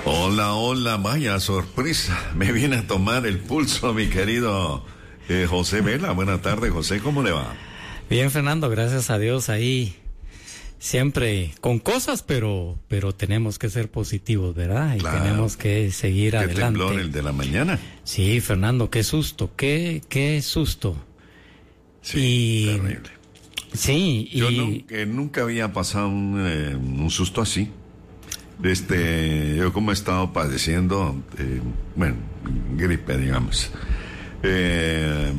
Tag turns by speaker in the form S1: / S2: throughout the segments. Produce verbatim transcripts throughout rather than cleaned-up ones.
S1: Hola, hola, vaya sorpresa. Me viene a tomar el pulso mi querido eh, José Vela. Buenas tardes, José, ¿cómo le va?
S2: Bien, Fernando, gracias a Dios ahí. Siempre con cosas, pero pero tenemos que ser positivos, ¿verdad? Y claro, tenemos que seguir
S1: ¿Qué
S2: adelante.
S1: temblor el de la mañana?
S2: Sí, Fernando, qué susto, qué qué susto.
S1: Sí,
S2: y,
S1: terrible.
S2: Sí,
S1: Yo
S2: y...
S1: nunca, nunca había pasado un, eh, un susto así. Este, yo como he estado padeciendo, eh, bueno, gripe, digamos. Eh,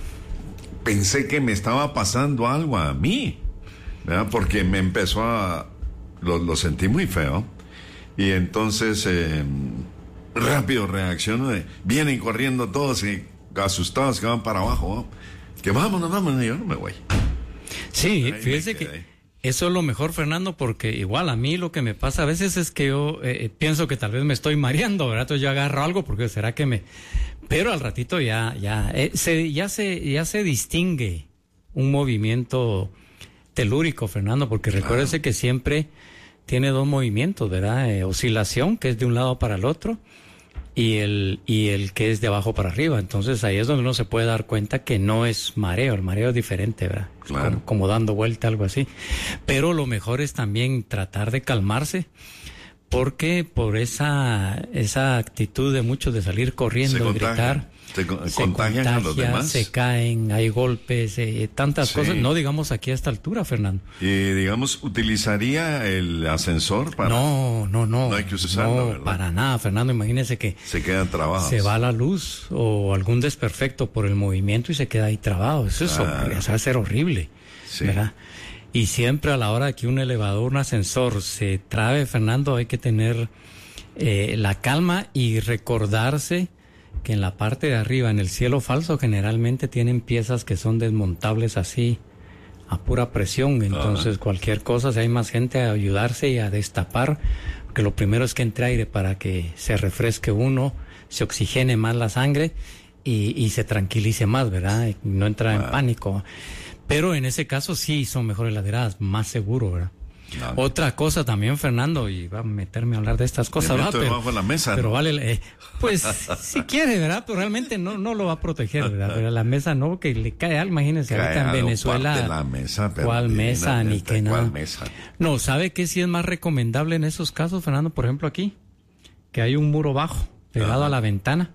S1: pensé que me estaba pasando algo a mí, ¿verdad? Porque me empezó a... Lo, lo sentí muy feo. Y entonces, eh, rápido reacciono de... Vienen corriendo todos y asustados que van para abajo, ¿no? Que vámonos, vámonos, y yo no me voy.
S2: Sí, ahí fíjese que eso es lo mejor, Fernando, porque igual a mí lo que me pasa a veces es que yo eh, pienso que tal vez me estoy mareando, ¿verdad? Entonces yo agarro algo porque será que me... Pero al ratito ya, ya, eh, se, ya se, ya se distingue un movimiento telúrico, Fernando, porque claro, recuérdese que siempre tiene dos movimientos, ¿verdad? Eh, oscilación, que es de un lado para el otro, y el y el que es de abajo para arriba. Entonces ahí es donde uno se puede dar cuenta que no es mareo, el mareo es diferente, ¿verdad?
S1: Claro.
S2: Como, como dando vuelta, algo así. Pero lo mejor es también tratar de calmarse, porque por esa esa actitud de muchos de salir corriendo, gritar,
S1: se, con,
S2: se
S1: contagian
S2: contagia,
S1: a los demás,
S2: se caen, hay golpes, eh, tantas
S1: sí.
S2: cosas, no digamos aquí a esta altura, Fernando.
S1: Y digamos, ¿utilizaría el ascensor para...?
S2: No, no, no.
S1: No hay que usarlo,
S2: no,
S1: ¿verdad?
S2: para nada, Fernando, imagínese que...
S1: Se quedan trabados.
S2: Se va la luz o algún desperfecto por el movimiento y se queda ahí trabado. Eso es
S1: Claro.
S2: horrible, eso va a ser horrible,
S1: Sí.
S2: ¿verdad? Y siempre a la hora que un elevador, un ascensor se trabe, Fernando, hay que tener eh, la calma y recordarse que en la parte de arriba, en el cielo falso, generalmente tienen piezas que son desmontables así, a pura presión. Entonces, ajá, cualquier cosa, si hay más gente, a ayudarse y a destapar, porque lo primero es que entre aire para que se refresque uno, se oxigene más la sangre y, y se tranquilice más, ¿verdad? Y no entra wow. en pánico. Pero en ese caso sí son mejores las gradas, más seguro, ¿verdad? Claro. Otra cosa también, Fernando, y va a meterme a hablar de estas cosas, ¿verdad?
S1: Pero, bajo la mesa,
S2: pero
S1: ¿no?
S2: vale, eh, pues si quiere, ¿verdad? Pero realmente no no lo va a proteger, ¿verdad? Pero la mesa no, que le cae algo, imagínense, cae ahorita en Venezuela.
S1: La mesa, pero
S2: ¿cuál mesa? Ni que nada.
S1: ¿Cuál mesa?
S2: No, ¿sabe qué sí es más recomendable en esos casos, Fernando? Por ejemplo, aquí, que hay un muro bajo, pegado ajá, a la ventana,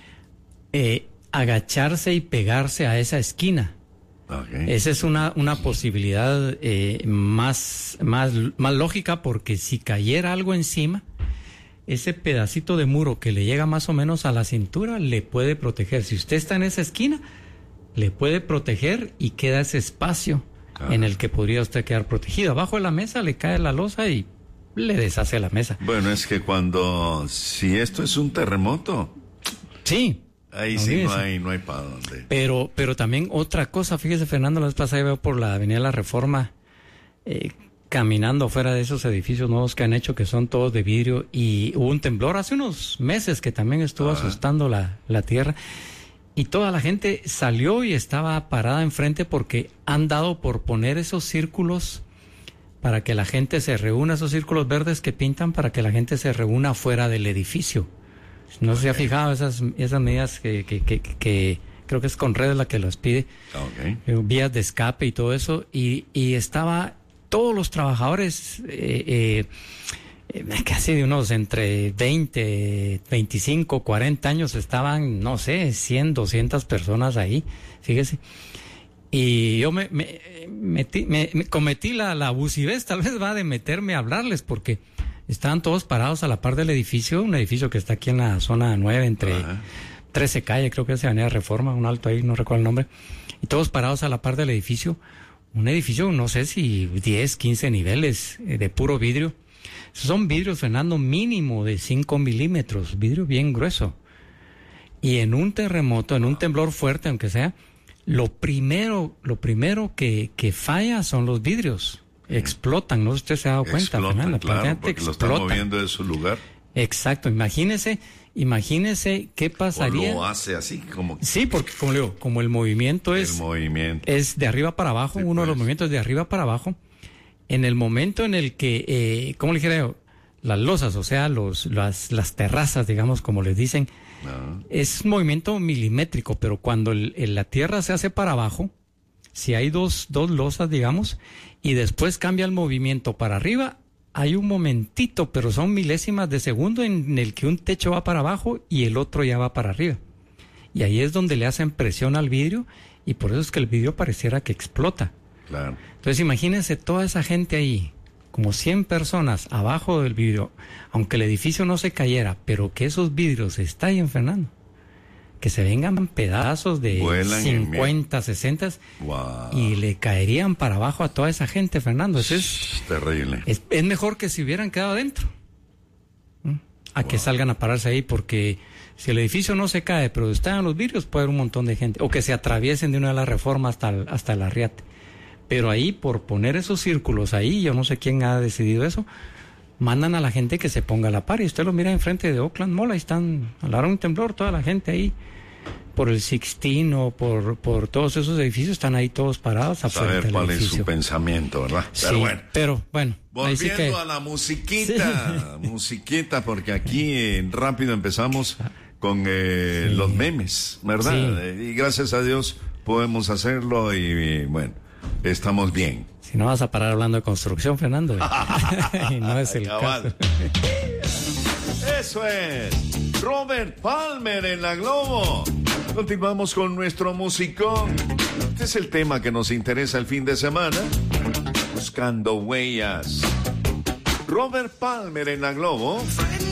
S2: eh, agacharse y pegarse a esa esquina. Okay. Esa es una, una posibilidad eh, más, más, más lógica, porque si cayera algo encima, ese pedacito de muro que le llega más o menos a la cintura le puede proteger. Si usted está en esa esquina, le puede proteger y queda ese espacio ah. en el que podría usted quedar protegido. Abajo de la mesa le cae la losa y le deshace la mesa.
S1: Bueno, es que cuando, si esto es un terremoto...
S2: Sí.
S1: Ahí sí no hay, no hay para dónde.
S2: Pero, pero también otra cosa, fíjese, Fernando, la vez pasada veo por la Avenida La Reforma, eh, caminando fuera de esos edificios nuevos que han hecho, que son todos de vidrio, y hubo un temblor hace unos meses que también estuvo ah. asustando la, la tierra, y toda la gente salió y estaba parada enfrente porque han dado por poner esos círculos para que la gente se reúna, esos círculos verdes que pintan para que la gente se reúna fuera del edificio. No okay. se ha fijado esas esas medidas que, que, que, que creo que es Conred la que las pide,
S1: okay.
S2: eh, vías de escape y todo eso, y, y estaba todos los trabajadores eh, eh, casi de unos entre veinte, veinticinco, cuarenta años, estaban, no sé, cien, doscientas personas ahí, fíjese. Y yo me, me, metí, me, me cometí la, la abusivez, tal vez va de meterme a hablarles, porque estaban todos parados a la par del edificio, un edificio que está aquí en la zona nueve, entre ajá. trece calle, creo que es Avenida Reforma, un alto ahí, no recuerdo el nombre, y todos parados a la par del edificio, un edificio, no sé si diez, quince niveles eh, de puro vidrio. Son vidrios, Fernando, mínimo de cinco milímetros, vidrio bien grueso. Y en un terremoto, en un temblor fuerte, aunque sea, lo primero, lo primero que, que falla son los vidrios. Explotan, ¿no? Usted se ha dado cuenta,
S1: explotan,
S2: Fernando.
S1: Claro, porque explota. Lo está moviendo de su lugar.
S2: Exacto, imagínese, imagínese qué pasaría.
S1: O lo hace así, como.
S2: Sí, porque como le digo, como el movimiento es.
S1: El movimiento.
S2: Es de arriba para abajo, sí, uno pues. de los movimientos es de arriba para abajo. En el momento en el que, eh, ¿cómo le dijera yo? las losas, o sea, los, las, las terrazas, digamos, como les dicen,
S1: No.
S2: es movimiento milimétrico, pero cuando el, el, la tierra se hace para abajo, si hay dos, dos losas, digamos, y después cambia el movimiento para arriba, hay un momentito, pero son milésimas de segundo en el que un techo va para abajo y el otro ya va para arriba. Y ahí es donde le hacen presión al vidrio y por eso es que el vidrio pareciera que explota.
S1: Claro.
S2: Entonces imagínense toda esa gente ahí, como cien personas abajo del vidrio, aunque el edificio no se cayera, pero que esos vidrios se estallen, Fernando, que se vengan pedazos de
S1: Vuelan
S2: cincuenta, sesenta
S1: Wow.
S2: y le caerían para abajo a toda esa gente, Fernando. Eso es,
S1: Es terrible.
S2: es, es mejor que si hubieran quedado adentro, ¿Mm? a wow. que salgan a pararse ahí, porque si el edificio no se cae, pero están los vidrios, puede haber un montón de gente, o que se atraviesen de una de las reformas hasta el, hasta el Arriate. Pero ahí, por poner esos círculos ahí, yo no sé quién ha decidido eso, mandan a la gente que se ponga a la par. Y usted lo mira enfrente de Oakland Mall, ahí están, a la hora de un temblor, toda la gente ahí, por el Sixteen o por, por todos esos edificios, están ahí todos parados afuera del edificio.
S1: Saber cuál es su pensamiento, ¿verdad?
S2: Sí,
S1: pero bueno.
S2: Pero bueno.
S1: Volviendo
S2: sí que...
S1: a la musiquita, sí. musiquita, porque aquí eh, rápido empezamos con eh, sí. los memes, ¿verdad? Sí. Y gracias a Dios podemos hacerlo y, y bueno. Estamos bien.
S2: Si no vas a parar hablando de construcción, Fernando. Y no es el
S1: Cabal. caso. Eso es. Robert Palmer en la Globo. Continuamos con nuestro musicón. Este es el tema que nos interesa el fin de semana. Buscando huellas. Robert Palmer en la Globo.